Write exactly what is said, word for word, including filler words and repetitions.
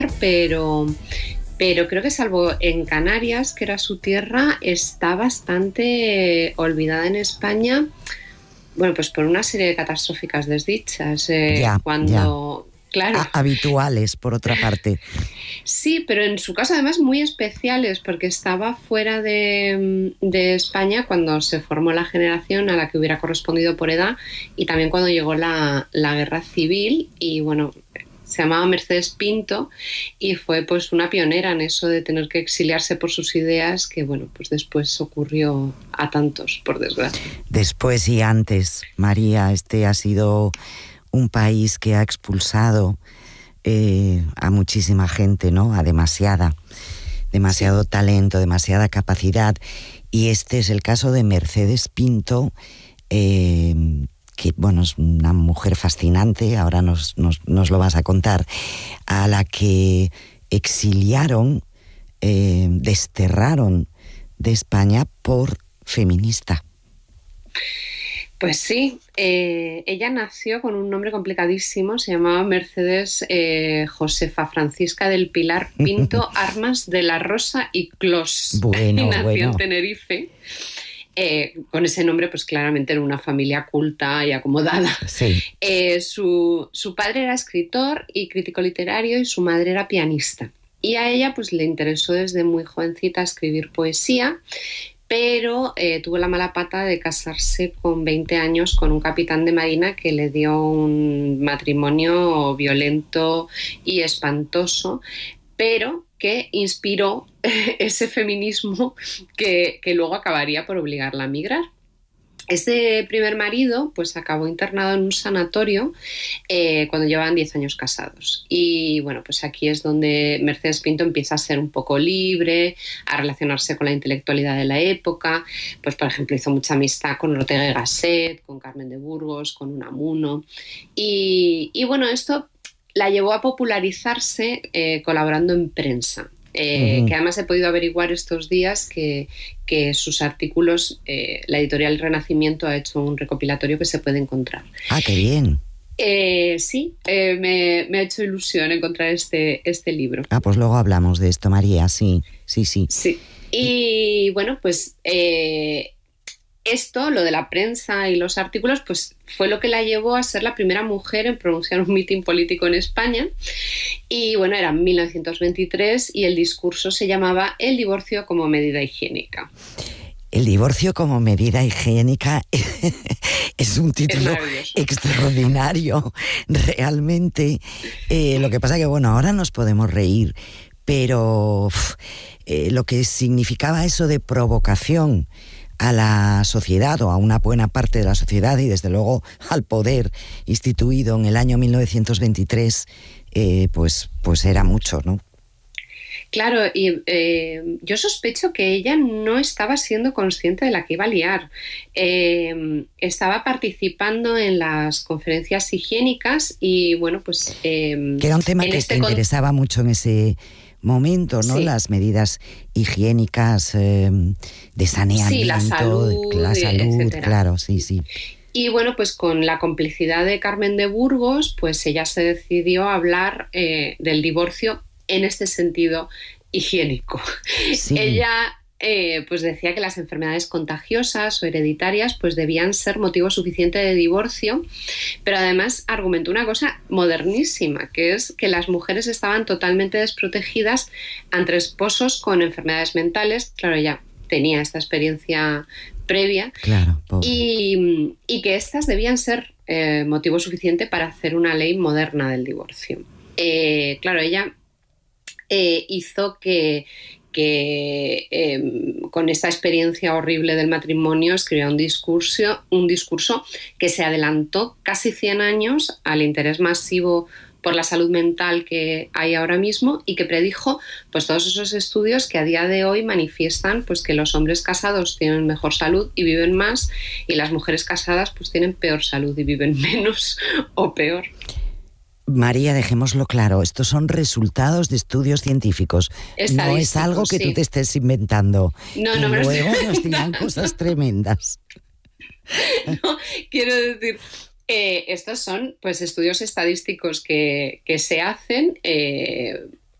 pero, pero creo que salvo en Canarias, que era su tierra, está bastante olvidada en España. Bueno, pues por una serie de catastróficas desdichas. Eh, ya, cuando, ya. claro. A- habituales, por otra parte. Sí, pero en su caso además muy especiales, porque estaba fuera de, de España cuando se formó la generación a la que hubiera correspondido por edad, y también cuando llegó la, la guerra civil. Y bueno, se llamaba Mercedes Pinto y fue pues una pionera en eso de tener que exiliarse por sus ideas, que bueno, pues después ocurrió a tantos, por desgracia. Después y antes, María, este ha sido un país que ha expulsado eh, a muchísima gente, ¿no? A demasiada, demasiado talento, demasiada capacidad. Y este es el caso de Mercedes Pinto, eh, que, bueno, es una mujer fascinante, ahora nos, nos, nos lo vas a contar, a la que exiliaron, eh, desterraron de España por feminista. Pues sí, eh, ella nació con un nombre complicadísimo, se llamaba Mercedes eh, Josefa Francisca del Pilar Pinto Armas de la Rosa y Clos. Bueno, y nació bueno. en Tenerife. Eh, con ese nombre, pues claramente era una familia culta y acomodada. Sí. Eh, su, su padre era escritor y crítico literario y su madre era pianista. Y a ella pues le interesó desde muy jovencita escribir poesía, pero eh, tuvo la mala pata de casarse con veinte años con un capitán de marina que le dio un matrimonio violento y espantoso, pero que inspiró ese feminismo que, que luego acabaría por obligarla a migrar. Este primer marido pues acabó internado en un sanatorio eh, cuando llevaban diez años casados. Y bueno, pues aquí es donde Mercedes Pinto empieza a ser un poco libre, a relacionarse con la intelectualidad de la época. Pues por ejemplo hizo mucha amistad con Ortega y Gasset, con Carmen de Burgos, con Unamuno. Y, y bueno, esto la llevó a popularizarse eh, colaborando en prensa. Eh, uh-huh. Que además he podido averiguar estos días que, que sus artículos, eh, la editorial Renacimiento ha hecho un recopilatorio que se puede encontrar. Ah, qué bien. Eh, sí, eh, me, me ha hecho ilusión encontrar este, este libro. Ah, pues luego hablamos de esto, María, sí, sí, sí. Sí, y bueno, pues eh, esto, lo de la prensa y los artículos, pues fue lo que la llevó a ser la primera mujer en pronunciar un mitin político en España. Y bueno, era en mil novecientos veintitrés y el discurso se llamaba El divorcio como medida higiénica. El divorcio como medida higiénica es un título es extraordinario, realmente. Eh, lo que pasa que, bueno, ahora nos podemos reír, pero uf, eh, lo que significaba eso de provocación a la sociedad o a una buena parte de la sociedad y desde luego al poder instituido en el año mil novecientos veintitrés, eh, pues, pues era mucho, ¿no? Claro, y eh, yo sospecho que ella no estaba siendo consciente de la que iba a liar. Eh, estaba participando en las conferencias higiénicas y bueno, pues... Eh, que era un tema que este te con... interesaba mucho en ese momento, ¿no? Sí. Las medidas higiénicas eh, de saneamiento, sí, la salud, la salud, etcétera. Claro, sí, sí. Y bueno, pues con la complicidad de Carmen de Burgos, pues ella se decidió a hablar eh, del divorcio en este sentido higiénico. Sí. Ella eh, pues decía que las enfermedades contagiosas o hereditarias pues debían ser motivo suficiente de divorcio, pero además argumentó una cosa modernísima, que es que las mujeres estaban totalmente desprotegidas ante esposos con enfermedades mentales. Claro, ella tenía esta experiencia previa, claro, y, y que estas debían ser eh, motivo suficiente para hacer una ley moderna del divorcio. Eh, claro, ella Eh, hizo que, que eh, con esta experiencia horrible del matrimonio escribiera un discurso, un discurso que se adelantó casi cien años al interés masivo por la salud mental que hay ahora mismo y que predijo pues todos esos estudios que a día de hoy manifiestan pues que los hombres casados tienen mejor salud y viven más y las mujeres casadas pues tienen peor salud y viven menos o peor. María, dejémoslo claro, estos son resultados de estudios científicos. No es algo que sí. tú te estés inventando. No, y no me luego lo nos dirán cosas tremendas. No, quiero decir, eh, estos son pues estudios estadísticos que, que se hacen eh,